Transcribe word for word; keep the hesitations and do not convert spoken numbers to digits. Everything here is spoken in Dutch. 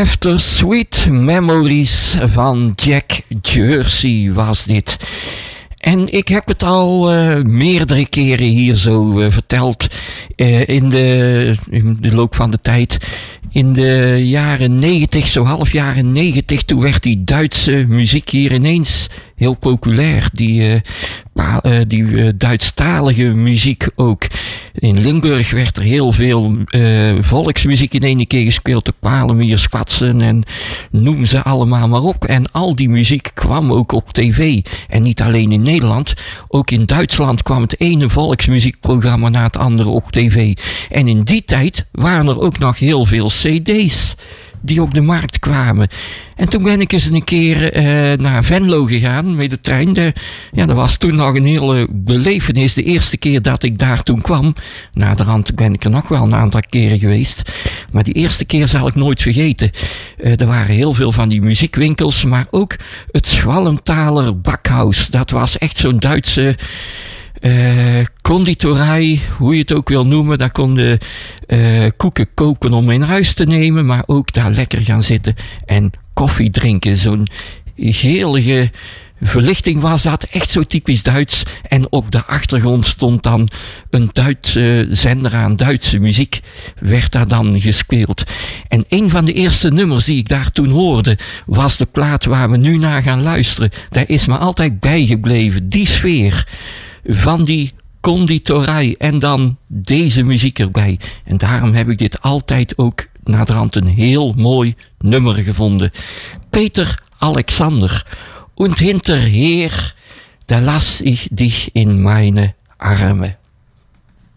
After Sweet Memories van Jack Jersey was dit. En ik heb het al uh, meerdere keren hier zo uh, verteld uh, in, de, in de loop van de tijd. In de jaren negentig, zo half jaren negentig, toen werd die Duitse muziek hier ineens heel populair. Die, uh, pa, uh, die uh, Duitsstalige muziek ook. In Limburg werd er heel veel uh, volksmuziek in één keer gespeeld. De Palemier, Schwatsen en noem ze allemaal maar op. En al die muziek kwam ook op tv. En niet alleen in Nederland. Ook in Duitsland kwam het ene volksmuziekprogramma na het andere op tv. En in die tijd waren er ook nog heel veel cd's die op de markt kwamen. En toen ben ik eens een keer uh, naar Venlo gegaan met de trein. De, ja, dat was toen nog een hele belevenis. De eerste keer dat ik daar toen kwam. Naderhand ben ik er nog wel een aantal keren geweest. Maar die eerste keer zal ik nooit vergeten. Uh, er waren heel veel van die muziekwinkels. Maar ook het Schwalmtaler Backhaus. Dat was echt zo'n Duitse Uh, conditorij, hoe je het ook wil noemen. Daar konden uh, koeken koken om in huis te nemen, maar ook daar lekker gaan zitten en koffie drinken. Zo'n gelige verlichting was dat, echt zo typisch Duits. En op de achtergrond stond dan een Duitse zender aan Duitse muziek, werd daar dan gespeeld. En een van de eerste nummers die ik daar toen hoorde, was de plaat waar we nu naar gaan luisteren. Daar is me altijd bijgebleven, die sfeer van die conditorij en dan deze muziek erbij. En daarom heb ik dit altijd ook naderhand een heel mooi nummer gevonden. Peter Alexander. Und hinterher, da lass ich dich in meine Arme.